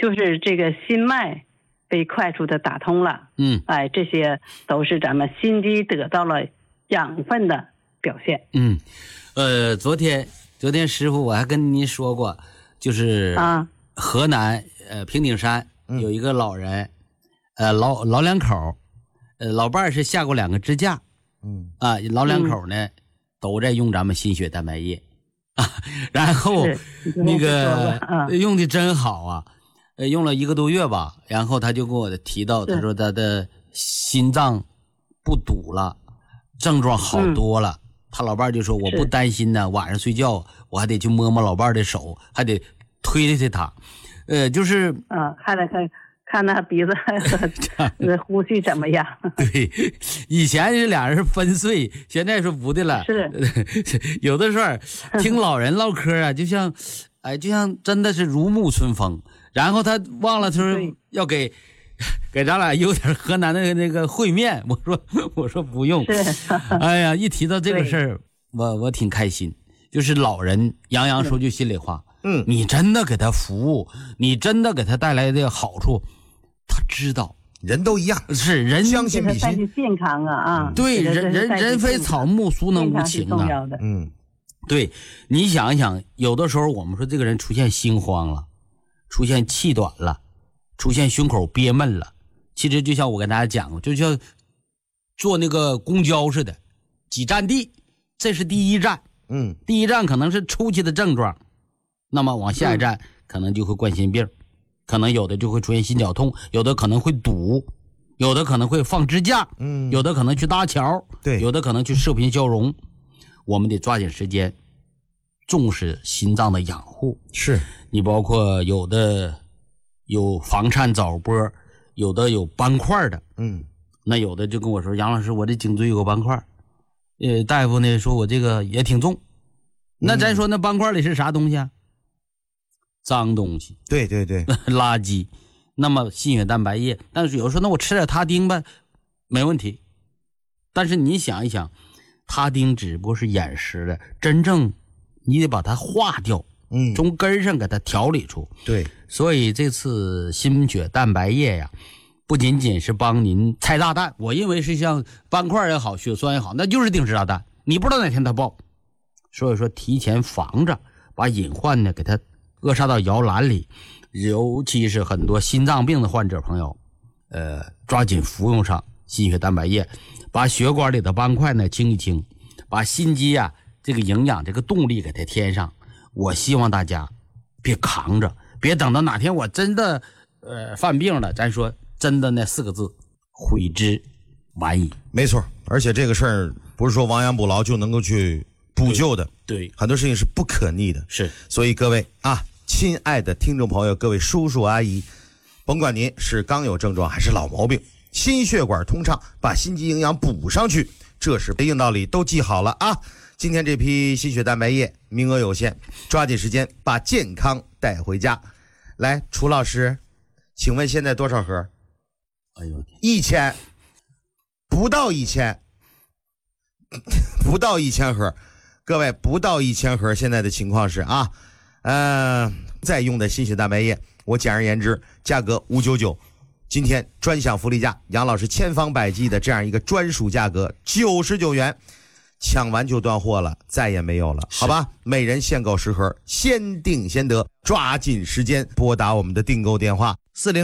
就是这个心脉被快速的打通了。这些都是咱们心肌得到了养分的表现。 昨天师傅我还跟您说过，就是河南平顶山有一个老人，老两口，老伴儿是下过2个支架，老两口呢都在用咱们心血蛋白液然后那个用的真好啊，用了1个多月吧，然后他就跟我提到，他说他的心脏不堵了，症状好多了。他老伴儿就说我不担心呢，晚上睡觉我还得去摸摸老伴儿的手，还得推推他，就是还得看他鼻子呼吸怎么样。 对，以前是俩人分睡，现在说不对了。 是有的时候听老人唠嗑啊，就像真的是如沐春风。然后他忘了，他说要给咱俩有点河南的那个烩面，我说不用。哎呀，一提到这个事儿，我挺开心。就是老人杨洋说句心里话，你真的给他服务，你真的给他带来的好处，他知道。 人都一样， 是人将心比心， 健康啊！ 对，人非草木，孰能无情啊？对，你想一想，有的时候我们说这个人出现心慌了，出现气短了，出现胸口憋闷了，其实就像我跟大家讲过，就像坐那个公交似的，几站地，这是第一站。第一站可能是初期的症状，那么往下一站可能就会冠心病，可能有的就会出现心绞痛，有的可能会堵，有的可能会放支架，有的可能去搭桥， 对， 有的可能去射频消融。我们得抓紧时间重视心脏的养护。 是你包括有的有房颤早搏，有的有斑块的，那有的就跟我说，杨老师我这颈椎有个斑块，大夫呢说我这个也挺重。那咱说那斑块里是啥东西啊？脏东西。 对垃圾。那么心血蛋白液，但是有时候那我吃点他汀吧，没问题。但是你想一想，他汀只不过是掩饰的，真正你得把它化掉，从根上给它调理出。 对， 所以这次心血蛋白液呀，不仅仅是帮您拆炸弹，我认为是像斑块也好，血栓也好，那就是定时炸弹，你不知道哪天它爆。所以说提前防着，把隐患呢给它扼杀到摇篮里。尤其是很多心脏病的患者朋友，抓紧服用上心血蛋白液，把血管里的斑块呢清一清，把心肌啊这个营养这个动力给它添上。我希望大家别扛着，别等到哪天我真的犯病了，咱说真的那4个字，悔之晚矣。 没错，而且这个事儿不是说亡羊补牢就能够去补救的， 对， 很多事情是不可逆的。 是， 所以各位啊，亲爱的听众朋友，各位叔叔阿姨，甭管您是刚有症状还是老毛病，心血管通畅，把心肌营养补上去，这是硬道理，都记好了啊！今天这批心血蛋白液名额有限，抓紧时间把健康带回家。来，楚老师，请问现在多少盒？ 哎呦 ，1000，不到1000，不到1000盒。各位，不到1000盒，现在的情况是啊，在用的心血蛋白液，我简而言之，价格599，今天专享福利价，杨老师千方百计的这样一个专属价格99元，抢完就断货了，再也没有了，好吧？每人限购10盒，先订先得，抓紧时间拨打我们的订购电话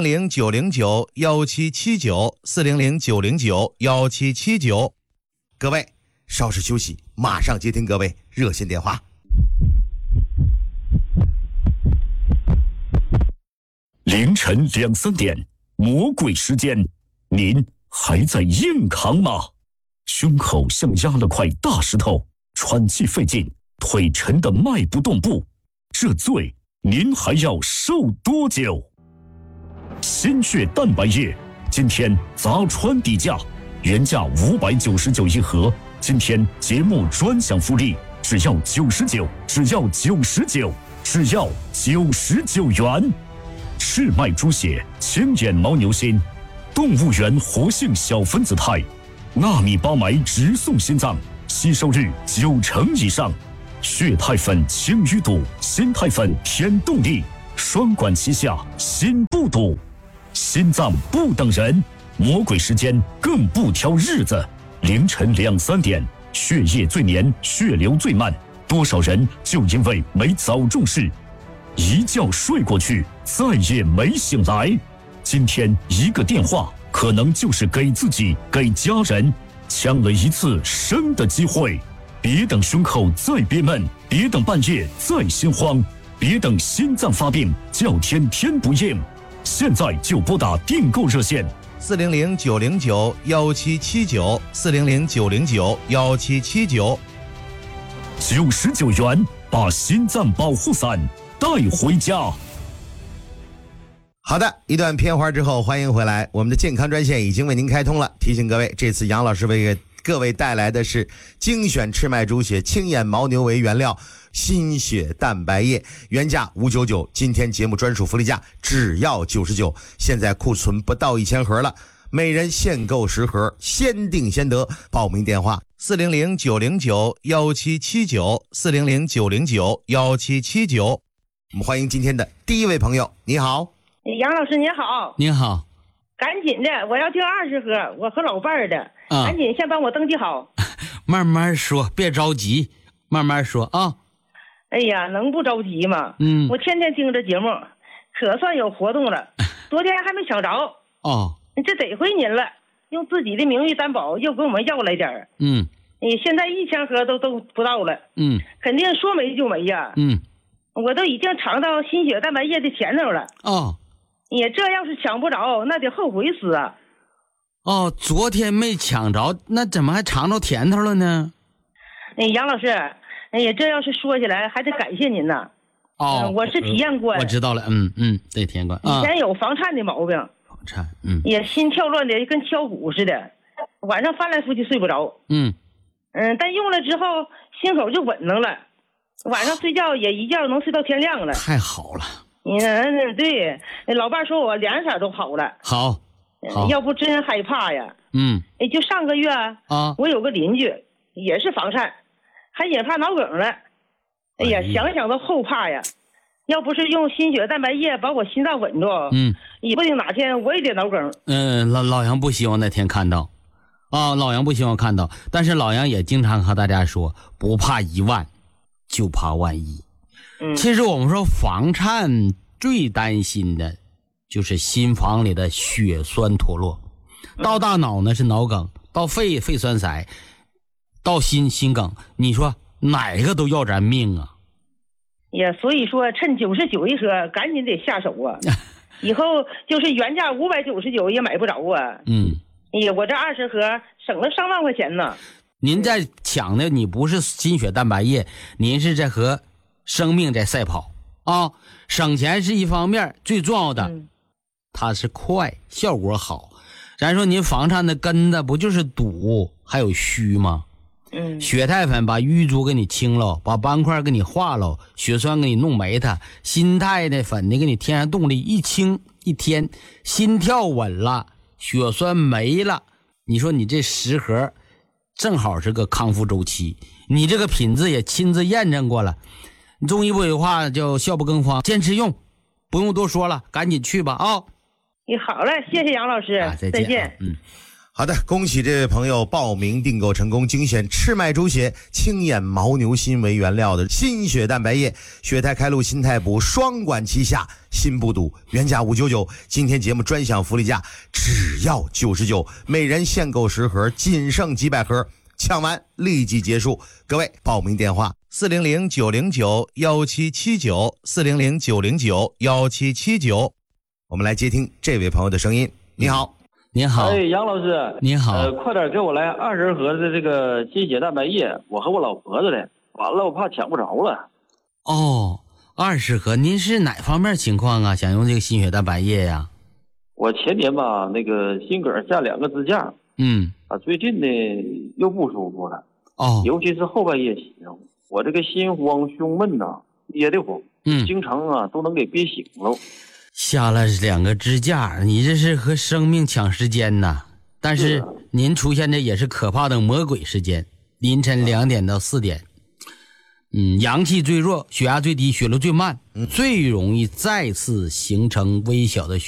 400-909-1779，400-909-1779，各位稍事休息，马上接听各位热线电话。 凌晨2、3点，魔鬼时间，您还在硬扛吗？胸口像压了块大石头，喘气费劲，腿沉得迈不动步，这罪您还要受多久？心血蛋白液今天砸穿底价，原价599一盒，今天节目专享福利，只要99，只要99，只要99元。赤麦猪血、清眼牦牛心、动物园活性小分子肽、纳米巴醚直送心脏，吸收率90%以上。血肽粉清淤堵，心肽粉添动力， 双管齐下，心不堵。心脏不等人，魔鬼时间更不挑日子。凌晨2、3点，血液最黏，血流最慢，多少人就因为没早重视，一觉睡过去，再也没醒来。今天一个电话，可能就是给自己、给家人抢了一次生的机会。别等胸口再憋闷，别等半夜再心慌，别等心脏发病叫天天不应，现在就拨打订购热线 400-909-1779，400-909-1779， 99元把心脏保护伞带回家。 好的，一段片花之后，欢迎回来。我们的健康专线已经为您开通了，提醒各位，这次杨老师为各位带来的是精选赤麦猪血清眼牦牛为原料心血蛋白液，原价599，今天节目专属福利价只要99，现在库存不到1000盒了，每人限购10盒，先订先得。报名电话400-909-1779，400-909-1779。我们欢迎今天的第一位朋友，你好。 杨老师您好。 您好。 赶紧的，我要订20盒，我和老伴儿的，赶紧先帮我登记好。 慢慢说，别着急，慢慢说啊。 哎呀，能不着急吗？我天天听着节目，可算有活动了。昨天还没抢着。这得亏您了，用自己的名誉担保，又给我们要来点儿。现在1000盒都不到了。肯定说没就没呀。我都已经尝到心血蛋白液的甜头了。也这要是抢不着，那得后悔死啊！ 昨天没抢着，那怎么还尝着甜头了呢？ 杨老师，这要是说起来，还得感谢您呢。我是体验过。 我知道了，对，体验过。 以前有房颤的毛病， 房颤， 也心跳乱的跟敲鼓似的，晚上翻来覆去睡不着。但用了之后，心口就稳当了，晚上睡觉也一觉能睡到天亮了。 太好了。 对，老伴说我2色都好了。 好， 要不真害怕呀。就上个月我有个邻居也是房颤，还引发脑梗了。哎呀，想想都后怕呀。要不是用心血蛋白液把我心脏稳住，也不定哪天我也得脑梗。 老杨不希望那天看到，老杨不希望看到，但是老杨也经常和大家说，不怕1万，就怕万一。其实我们说房颤最担心的就是心房里的血栓脱落，到大脑呢是脑梗，到肺栓塞，到心梗，你说哪个都要咱命啊！ 所以说趁99一盒赶紧得下手啊！以后就是原价599也买不着啊！我这20盒省了上万块钱呢。 您在抢的你不是心血蛋白液，您是在和生命在赛跑省钱是一方面，最重要的它是快，效果好。咱说您房颤的根子不就是堵还有虚吗？血肽粉把淤阻给你清了，把斑块给你化了，血栓给你弄没它，心肽的粉的给你添上动力，一清一天，心跳稳了，血栓没了，你说你这10盒正好是个康复周期。你这个品质也亲自验证过了，中医不有话叫笑不更慌，坚持用，不用多说了，赶紧去吧好嘞，谢谢杨老师，再见。 好的，恭喜这位朋友报名订购成功，精选赤麦猪血清眼牦牛心为原料的心血蛋白液，血肽开路，心肽补，双管齐下，心不堵，原价599，今天节目专享福利价只要99，每人限购10盒，仅剩几百盒，抢完立即结束。各位报名电话400-909-1779，400-909-1779。我们来接听这位朋友的声音。你好。 您好。 杨老师。 你好。 快点给我来20盒的这个心血蛋白液，我和我老婆子的，完了我怕抢不着了。 20盒，您是哪方面情况啊？想用这个心血蛋白液呀？ 我前年吧，那个心梗下2个支架，最近呢又不舒服了，尤其是后半夜醒，我这个心慌胸闷呐，憋得慌，经常都能给憋醒了。 下了2个支架，你这是和生命抢时间呐！但是您出现的也是可怕的魔鬼时间，凌晨2点到4点。 阳气最弱，血压最低，血流最慢，最容易再次形成微小的